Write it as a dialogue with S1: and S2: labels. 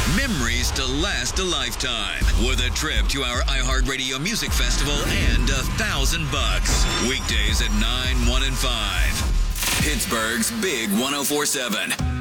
S1: Memories to last a lifetime with a trip to our iHeartRadio Music Festival and $1,000. Weekdays at 9, 1, and 5. Pittsburgh's Big 104.7.